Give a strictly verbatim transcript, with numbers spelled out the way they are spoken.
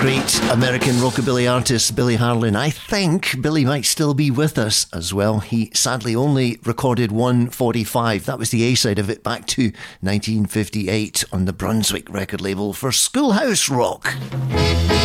great American rockabilly artist Billy Harlan. I think Billy might still be with us as well. He sadly only recorded one forty-five. That was the A-side of it back to nineteen fifty-eight on the Brunswick record label for Schoolhouse Rock.